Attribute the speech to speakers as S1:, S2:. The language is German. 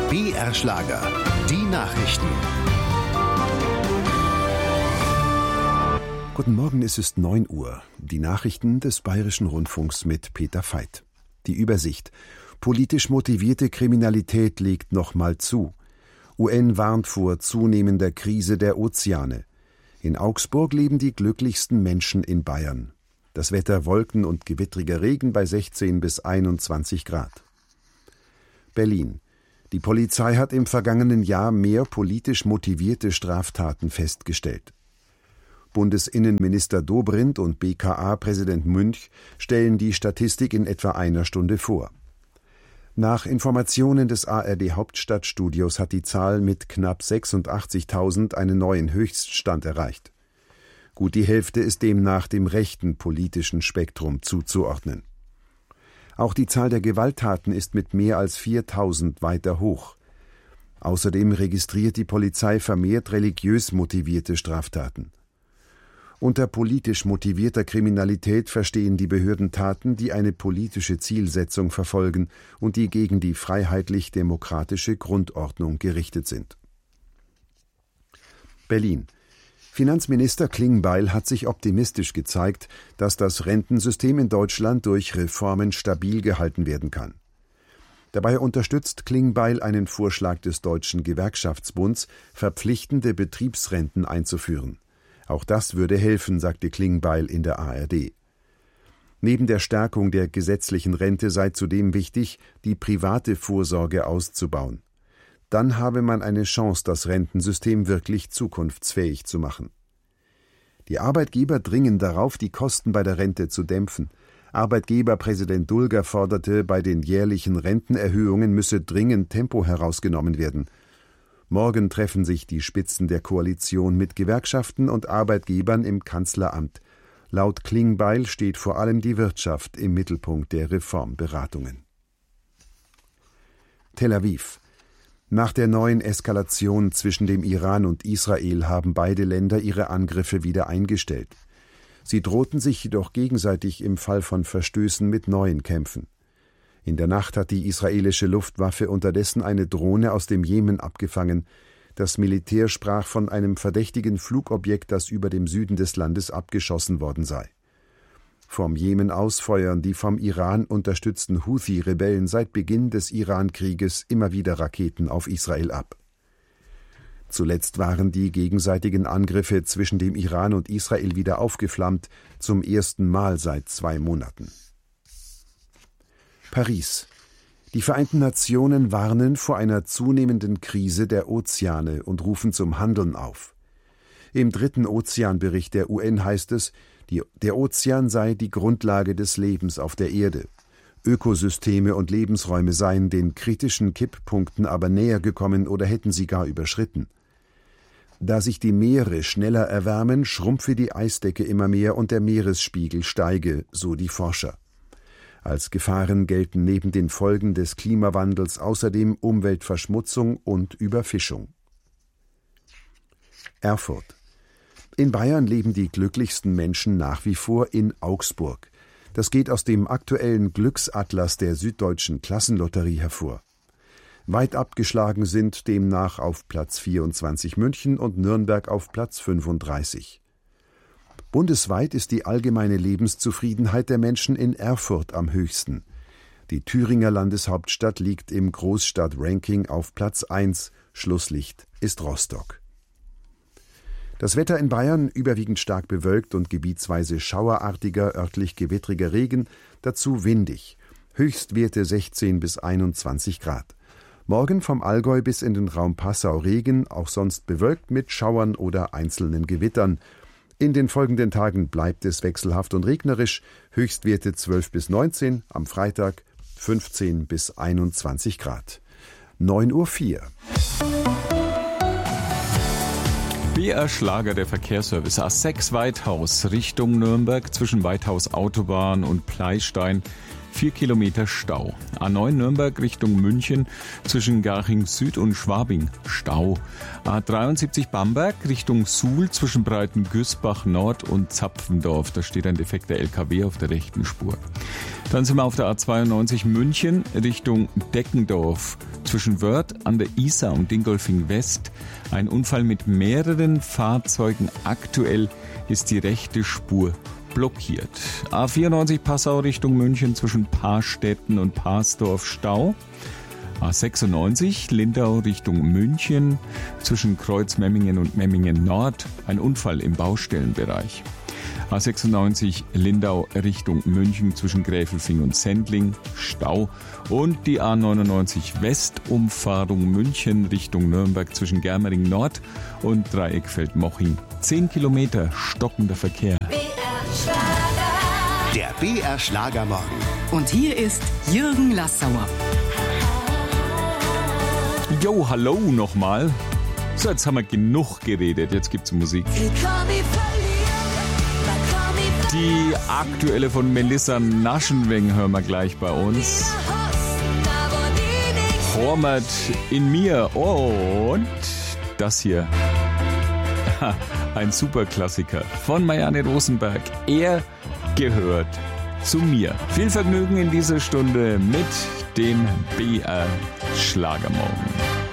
S1: BR Schlager, die Nachrichten.
S2: Guten Morgen, es ist 9 Uhr. Die Nachrichten des Bayerischen Rundfunks mit Peter Veit. Die Übersicht. Politisch motivierte Kriminalität legt nochmal zu. UN warnt vor zunehmender Krise der Ozeane. In Augsburg leben die glücklichsten Menschen in Bayern. Das Wetter Wolken und gewittriger Regen bei 16 bis 21 Grad. Berlin. Die Polizei hat im vergangenen Jahr mehr politisch motivierte Straftaten festgestellt. Bundesinnenminister Dobrindt und BKA-Präsident Münch stellen die Statistik in etwa einer Stunde vor. Nach Informationen des ARD-Hauptstadtstudios hat die Zahl mit knapp 86.000 einen neuen Höchststand erreicht. Gut die Hälfte ist demnach dem rechten politischen Spektrum zuzuordnen. Auch die Zahl der Gewalttaten ist mit mehr als 4.000 weiter hoch. Außerdem registriert die Polizei vermehrt religiös motivierte Straftaten. Unter politisch motivierter Kriminalität verstehen die Behörden Taten, die eine politische Zielsetzung verfolgen und die gegen die freiheitlich-demokratische Grundordnung gerichtet sind. Berlin. Finanzminister Klingbeil hat sich optimistisch gezeigt, dass das Rentensystem in Deutschland durch Reformen stabil gehalten werden kann. Dabei unterstützt Klingbeil einen Vorschlag des Deutschen Gewerkschaftsbunds, verpflichtende Betriebsrenten einzuführen. Auch das würde helfen, sagte Klingbeil in der ARD. Neben der Stärkung der gesetzlichen Rente sei zudem wichtig, die private Vorsorge auszubauen. Dann habe man eine Chance, das Rentensystem wirklich zukunftsfähig zu machen. Die Arbeitgeber dringen darauf, die Kosten bei der Rente zu dämpfen. Arbeitgeberpräsident Dulger forderte, bei den jährlichen Rentenerhöhungen müsse dringend Tempo herausgenommen werden. Morgen treffen sich die Spitzen der Koalition mit Gewerkschaften und Arbeitgebern im Kanzleramt. Laut Klingbeil steht vor allem die Wirtschaft im Mittelpunkt der Reformberatungen. Tel Aviv. Nach der neuen Eskalation zwischen dem Iran und Israel haben beide Länder ihre Angriffe wieder eingestellt. Sie drohten sich jedoch gegenseitig im Fall von Verstößen mit neuen Kämpfen. In der Nacht hat die israelische Luftwaffe unterdessen eine Drohne aus dem Jemen abgefangen. Das Militär sprach von einem verdächtigen Flugobjekt, das über dem Süden des Landes abgeschossen worden sei. Vom Jemen aus feuern die vom Iran unterstützten Houthi-Rebellen seit Beginn des Iran-Krieges immer wieder Raketen auf Israel ab. Zuletzt waren die gegenseitigen Angriffe zwischen dem Iran und Israel wieder aufgeflammt, zum ersten Mal seit 2 Monaten. Paris. Die Vereinten Nationen warnen vor einer zunehmenden Krise der Ozeane und rufen zum Handeln auf. Im 3. Ozeanbericht der UN heißt es, der Ozean sei die Grundlage des Lebens auf der Erde. Ökosysteme und Lebensräume seien den kritischen Kipppunkten aber näher gekommen oder hätten sie gar überschritten. Da sich die Meere schneller erwärmen, schrumpfe die Eisdecke immer mehr und der Meeresspiegel steige, so die Forscher. Als Gefahren gelten neben den Folgen des Klimawandels außerdem Umweltverschmutzung und Überfischung. Erfurt. In Bayern leben die glücklichsten Menschen nach wie vor in Augsburg. Das geht aus dem aktuellen Glücksatlas der Süddeutschen Klassenlotterie hervor. Weit abgeschlagen sind demnach auf Platz 24 München und Nürnberg auf Platz 35. Bundesweit ist die allgemeine Lebenszufriedenheit der Menschen in Erfurt am höchsten. Die Thüringer Landeshauptstadt liegt im Großstadt-Ranking auf Platz 1, Schlusslicht ist Rostock. Das Wetter in Bayern überwiegend stark bewölkt und gebietsweise schauerartiger, örtlich gewittriger Regen, dazu windig. Höchstwerte 16 bis 21 Grad. Morgen vom Allgäu bis in den Raum Passau Regen, auch sonst bewölkt mit Schauern oder einzelnen Gewittern. In den folgenden Tagen bleibt es wechselhaft und regnerisch, Höchstwerte 12 bis 19, am Freitag 15 bis 21 Grad. 9:04 Uhr.
S3: BR Schlager, der Verkehrsservice. A6 Weithaus Richtung Nürnberg zwischen Weithaus Autobahn und Pleistein 4 Kilometer Stau. A9 Nürnberg Richtung München zwischen Garching Süd und Schwabing. Stau. A73 Bamberg Richtung Suhl zwischen Breitengüßbach Nord und Zapfendorf. Da steht ein defekter LKW auf der rechten Spur. Dann sind wir auf der A92 München Richtung Deckendorf. Zwischen Wörth an der Isar und Dingolfing West. Ein Unfall mit mehreren Fahrzeugen. Aktuell ist die rechte Spur blockiert. A94 Passau Richtung München zwischen Paarstetten und Parsdorf Stau. A96 Lindau Richtung München zwischen Kreuzmemmingen und Memmingen Nord. Ein Unfall im Baustellenbereich. A96 Lindau Richtung München zwischen Gräfelfing und Sendling. Stau. Und die A99 Westumfahrung München Richtung Nürnberg zwischen Germering Nord und Dreieckfeld-Moching. 10 Kilometer stockender Verkehr.
S1: Der BR Schlagermorgen.
S4: Und hier ist Jürgen Lassauer.
S3: Jo, hallo nochmal. So, jetzt haben wir genug geredet. Jetzt gibt's Musik. Die aktuelle von Melissa Naschenweng hören wir gleich bei uns. Hormat in mir. Und das hier. Ein Superklassiker von Marianne Rosenberg. Er gehört zu mir. Viel Vergnügen in dieser Stunde mit dem BR Schlagermorgen.